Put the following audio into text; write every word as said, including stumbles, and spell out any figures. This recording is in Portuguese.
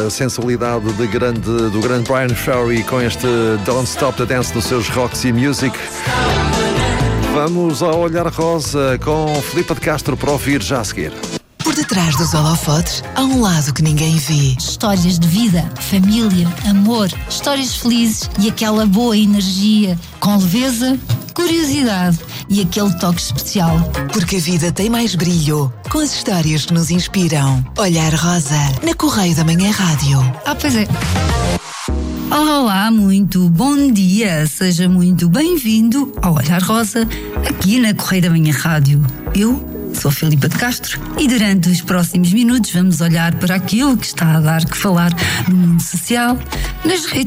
a sensualidade de grande, do grande Brian Ferry com este Don't Stop the Dance nos seus Roxy Music. Vamos ao Olhar Rosa com Filipa de Castro para ouvir já a seguir. Por detrás dos holofotes há um lado que ninguém vê. Histórias de vida, família, amor, histórias felizes e aquela boa energia, com leveza, curiosidade e aquele toque especial. Porque a vida tem mais brilho com as histórias que nos inspiram. Olhar Rosa, na Correio da Manhã Rádio. Ah, pois é. Olá, muito bom dia. Seja muito bem-vindo ao Olhar Rosa, aqui na Correio da Manhã Rádio. Eu sou Filipa de Castro e durante os próximos minutos vamos olhar para aquilo que está a dar que falar no mundo social, nas redes